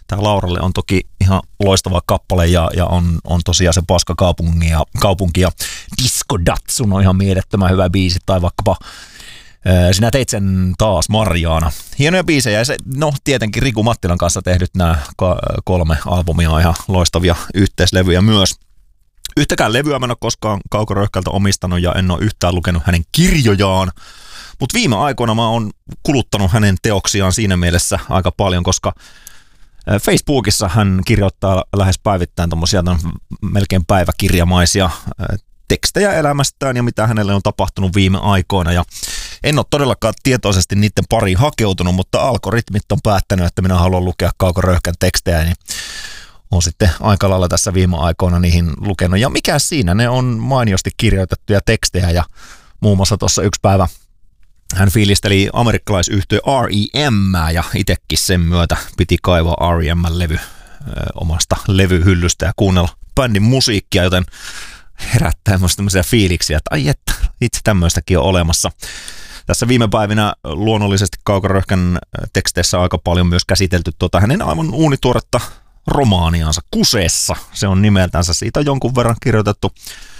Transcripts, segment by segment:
Tämä Lauralle on toki ihan loistava kappale ja on tosiaan se Paska kaupunki ja Disco Datsun on ihan mielettömän hyvä biisi, tai vaikkapa Sinä teit sen taas Marjaana. Hienoja biisejä ja tietenkin Riku Mattilan kanssa tehdyt nämä 3 albumia on ihan loistavia yhteislevyjä myös. Yhtäkään levyä mä en ole koskaan Kauko Röyhkältä omistanut ja en ole yhtään lukenut hänen kirjojaan, mutta viime aikoina mä oon kuluttanut hänen teoksiaan siinä mielessä aika paljon, koska Facebookissa hän kirjoittaa lähes päivittäin tommosia melkein päiväkirjamaisia tekstejä elämästään ja mitä hänelle on tapahtunut viime aikoina. Ja en ole todellakaan tietoisesti niiden pariin hakeutunut, mutta algoritmit on päättänyt, että minä haluan lukea Kauko Röyhkän tekstejä, niin on sitten aika lailla tässä viime aikoina niihin lukenut. Ja mikä siinä, ne on mainiosti kirjoitettuja tekstejä ja muun muassa tuossa yksi päivä hän fiilisteli amerikkalaisyhtye R.E.M. ja itsekin sen myötä piti kaivaa R.E.M.-levy omasta levyhyllystä ja kuunnella bändin musiikkia, joten herättää myös tämmöisiä fiiliksiä, että ai että, itse tämmöistäkin on olemassa. Tässä viime päivinä luonnollisesti Kauko Röyhkän teksteissä aika paljon myös käsitelty hänen aivan uunituoretta romaaniansa Kuseessa. Se on nimeltänsä, siitä on jonkun verran kirjoitettu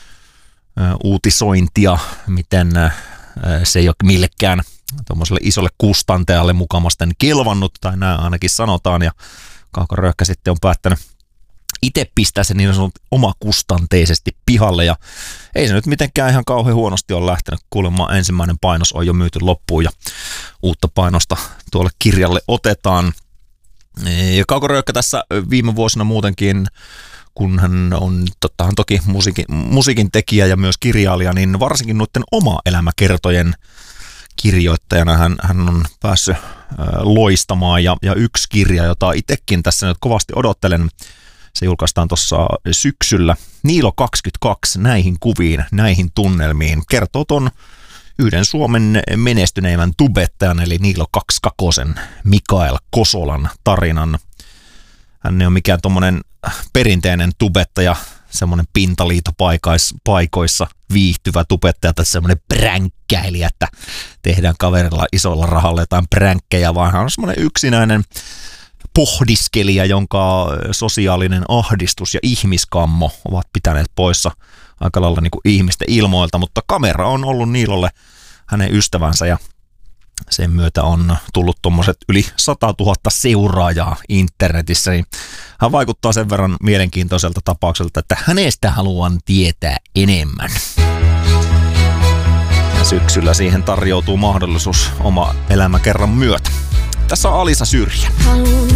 uutisointia, miten se ei ole millekään tuommoiselle isolle kustantajalle mukamasten kelvannut, tai näin ainakin sanotaan, ja Kauko Röyhkä sitten on päättänyt itse pistää se niin sanottu omakustanteisesti pihalle, ja ei se nyt mitenkään ihan kauhean huonosti ole lähtenyt. Kuulemma ensimmäinen painos on jo myyty loppuun, ja uutta painosta tuolle kirjalle otetaan. Ja Kauko Röyhkä tässä viime vuosina muutenkin, kun hän on toki musiikin tekijä ja myös kirjailija, niin varsinkin noiden oma-elämäkertojen kirjoittajana hän on päässyt loistamaan. Ja yksi kirja, jota itsekin tässä nyt kovasti odottelen, se julkaistaan tuossa syksyllä. Niilo 22, näihin kuviin, näihin tunnelmiin, kertoo ton yhden Suomen menestyneimmän tubettajan, eli Niilo 22 Mikael Kosolan tarinan. Hän ei ole mikään tommonen perinteinen tubettaja, semmoinen pintaliitopaikoissa viihtyvä tubettaja tai semmoinen pränkkäilijä, että tehdään kaverilla isolla rahalla jotain pränkkejä, vaan hän on semmoinen yksinäinen pohdiskelija, jonka sosiaalinen ahdistus ja ihmiskammo ovat pitäneet poissa aika lailla niin kuin ihmisten ilmoilta, mutta kamera on ollut Niilolle hänen ystävänsä ja sen myötä on tullut tuommoiset yli 100 000 seuraajaa internetissä, niin hän vaikuttaa sen verran mielenkiintoiselta tapaukselta, että hänestä haluan tietää enemmän. Ja syksyllä siihen tarjoutuu mahdollisuus oma elämäkerran myötä. Tässä on Alisa Syrjä.